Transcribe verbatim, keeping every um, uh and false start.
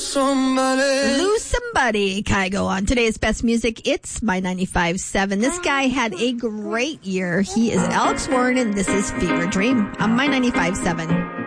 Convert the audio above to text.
somebody. Lose somebody, Kygo on today's Best Music. It's my ninety-five point seven. This guy had a great year. He is Alex Warren, and this is Fever Dream on my ninety-five point seven.